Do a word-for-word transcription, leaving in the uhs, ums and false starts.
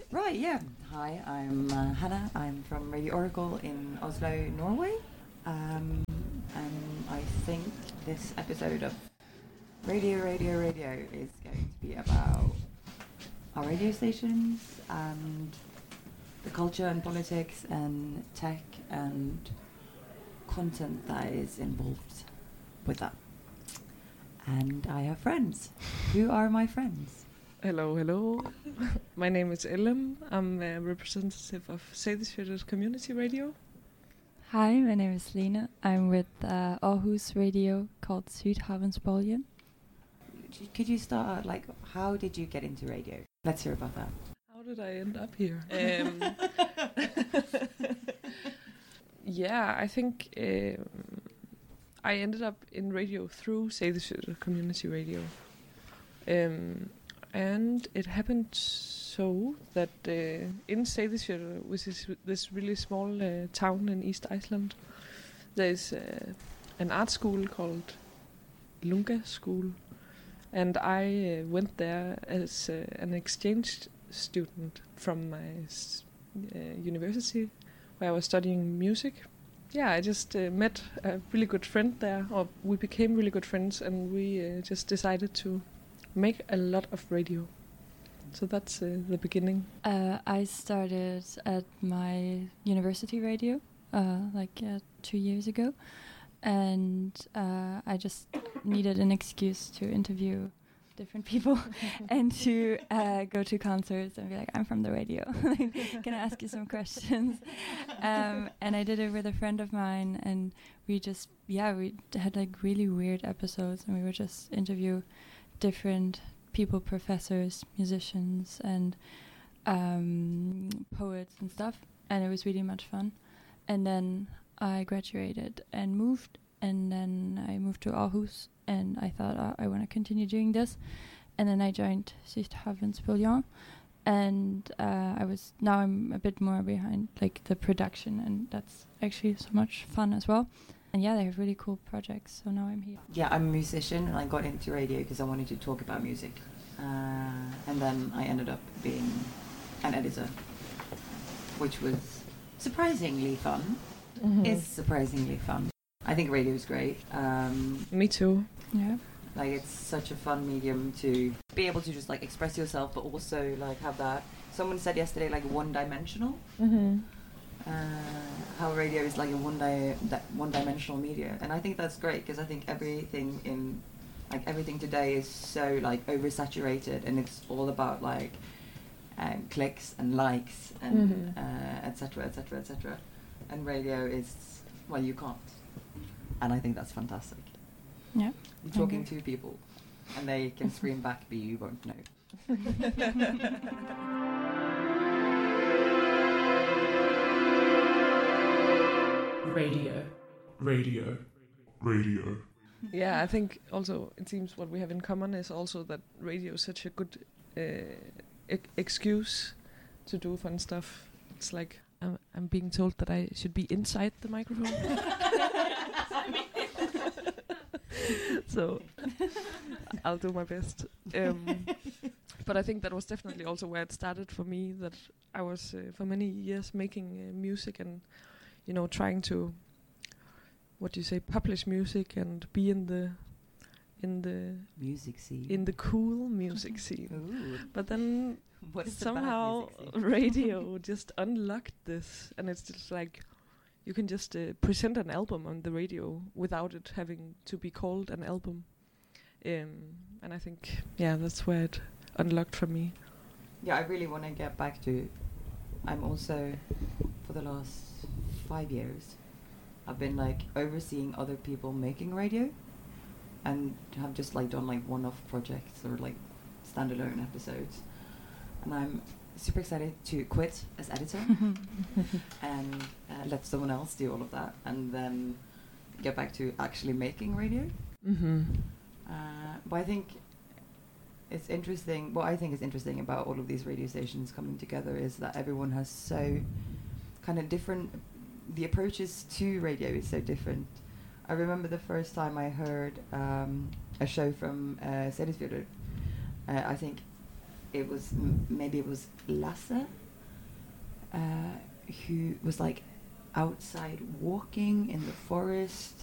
Right, yeah. Hi, I'm uh, Hannah. I'm from Radio Oracle in Oslo, Norway. Um, and I think this episode of Radio, Radio, Radio is going to be about our radio stations and the culture and politics and tech and content that is involved with that. And I have friends. Who are my friends? Hello, hello. My name is Ellen. I'm a representative of Seyðisfjörður Community Radio. Hi, my name is Lena. I'm with uh, Aarhus Radio called Sydhavnsbølgen. Could you start out, like, how did you get into radio? Let's hear about that. How did I end up here? Um, yeah, I think um, I ended up in radio through Seyðisfjörður Community Radio. Um, and it happened so that uh, in Seyðisfjörður, which is this really small uh, town in East Iceland, there's uh, an art school called Lunga School. And I uh, went there as uh, an exchange student from my uh, university, where I was studying music. Yeah, I just uh, met a really good friend there, or we became really good friends, and we uh, just decided to make a lot of radio. So that's uh, the beginning. Uh, I started at my university radio uh, like uh, two years ago, and uh, I just needed an excuse to interview different people and to uh, go to concerts and be like, I'm from the radio. Can I ask you some questions? Um, and I did it with a friend of mine, and we just, yeah, we had like really weird episodes, and we would just interview different people, professors, musicians, and um, poets and stuff. And it was really much fun. And then I graduated and moved, and then I moved to Aarhus, and I thought uh, I want to continue doing this. And then I joined Sydhavnsbølgen, and uh, I was now I'm a bit more behind like the production, and that's actually so much fun as well. And yeah, they have really cool projects, so now I'm here. Yeah, I'm a musician, and I got into radio because I wanted to talk about music. Uh, and then I ended up being an editor, which was surprisingly fun. Mm-hmm. Is surprisingly fun. I think radio is great. Um, Me too. Yeah. like it's such a fun medium to be able to just like express yourself, but also like have that. Someone said yesterday like one-dimensional. Mm-hmm. Uh, how radio is like a one di- that one-dimensional media, and I think that's great because I think everything in like everything today is so like oversaturated, and it's all about like um, clicks and likes and Mm-hmm. uh, et cetera, et cetera, et cetera. And radio is, well, you can't, and I think that's fantastic. Yeah. You're talking to people, and they can scream back, but you won't know. Radio. Radio. Radio. Yeah, I think also it seems what we have in common is also that radio is such a good uh, e- excuse to do fun stuff. It's like I'm, I'm being told that I should be inside the microphone. So I'll do my best. Um, but I think that was definitely also where it started for me, that I was uh, for many years making uh, music and, you know, trying to, what do you say, publish music and be in the in the Music scene. in the cool music scene. Ooh. But then What is the bad somehow music scene? radio just unlocked this, and it's just like you can just uh, present an album on the radio without it having to be called an album. Um, and I think, yeah, that's where it unlocked for me. Yeah, I really want to get back to. I'm also, for the last five years, I've been like overseeing other people making radio, and have just like done like one-off projects or like standalone episodes, and I'm super excited to quit as editor and uh, let someone else do all of that, and then get back to actually making radio. Mm-hmm. Uh, but I think it's interesting. What I think is interesting about all of these radio stations coming together is that everyone has so kind of different. The approaches to radio is so different. I remember the first time I heard um, a show from uh, Seyðisfjörður. Uh, I think it was m- maybe it was Lasse, uh, who was like outside walking in the forest